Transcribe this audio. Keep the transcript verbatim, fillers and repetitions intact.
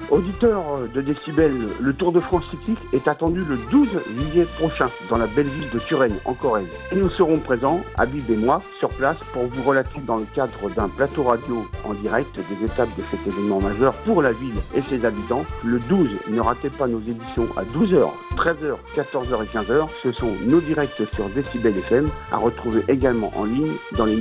Auditeurs de Décibel, le Tour de France cyclique est attendu le douze juillet prochain dans la belle ville de Turenne, en Corrèze. Et nous serons présents, Habib et moi, sur place pour vous relater dans le cadre d'un plateau radio en direct des étapes de cet événement majeur pour la ville et ses habitants. Le douze, ne ratez pas nos éditions à douze heures, treize heures, quatorze heures et quinze heures. Ce sont nos directs sur Décibel F M, à retrouver également en ligne dans les